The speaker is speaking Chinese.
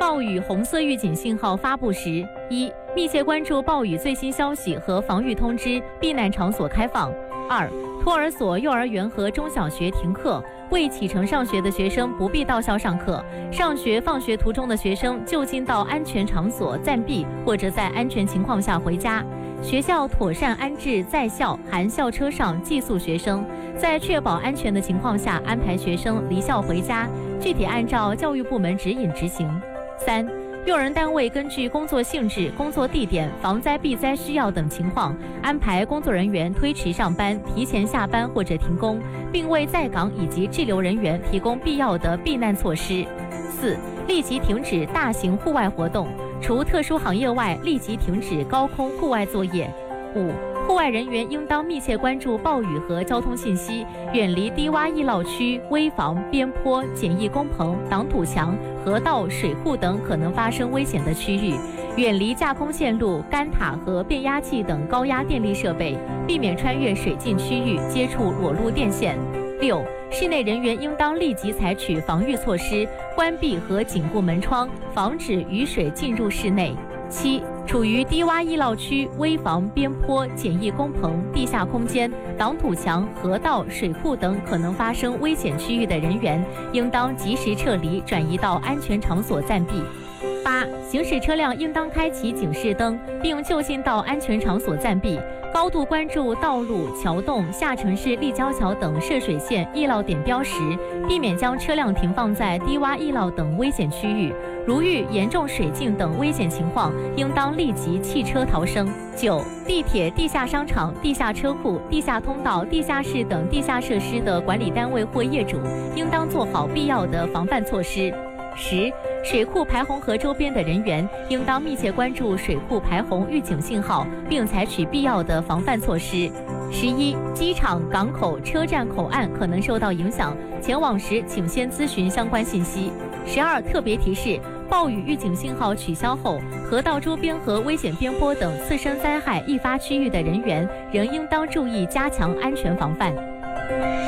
暴雨红色预警信号发布时，一、密切关注暴雨最新消息和防御通知，避难场所开放；二、托儿所、幼儿园和中小学停课，未启程上学的学生不必到校上课，上学放学途中的学生就近到安全场所暂避，或者在安全情况下回家。学校妥善安置在校含校车上寄宿学生，在确保安全的情况下安排学生离校回家，具体按照教育部门指引执行。三、用人单位根据工作性质、工作地点、防灾避灾需要等情况，安排工作人员推迟上班、提前下班或者停工，并为在岗以及滞留人员提供必要的避难措施。四、立即停止大型户外活动，除特殊行业外，立即停止高空户外作业。五、户外人员应当密切关注暴雨和交通信息，远离低洼易涝区、危房、边坡、简易工棚、挡土墙、河道、水库等可能发生危险的区域，远离架空线路、干塔和变压器等高压电力设备，避免穿越水浸区域，接触裸露电线。六、室内人员应当立即采取防御措施，关闭和紧固门窗，防止雨水进入室内。七、处于低洼易涝区、危房、边坡、简易工棚、地下空间、挡土墙、河道、水库等可能发生危险区域的人员，应当及时撤离，转移到安全场所暂避。八、行驶车辆应当开启警示灯，并就近到安全场所暂避，高度关注道路、桥洞、下沉式立交桥等涉水线、易涝点标识，避免将车辆停放在低洼易涝等危险区域。如遇严重水浸等危险情况，应当立即弃车逃生。九、地铁、地下商场、地下车库、地下通道、地下室等地下设施的管理单位或业主，应当做好必要的防范措施。十、水库排洪河周边的人员应当密切关注水库排洪预警信号，并采取必要的防范措施。11、机场、港口、车站口岸可能受到影响，前往时请先咨询相关信息。12、特别提示：暴雨预警信号取消后，河道周边和危险边坡等次生灾害易发区域的人员，仍应当注意加强安全防范。